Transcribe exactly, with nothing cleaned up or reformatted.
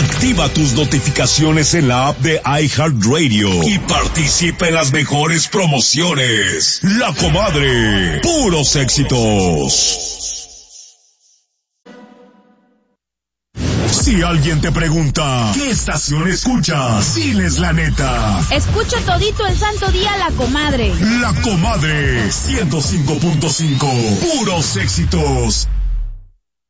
Activa tus notificaciones en la app de iHeartRadio y participa en las mejores promociones. La Comadre, puros éxitos. Si alguien te pregunta, ¿qué estación escuchas? Diles la neta. Escucho todito el santo día La Comadre. La Comadre, ciento cinco punto cinco, puros éxitos.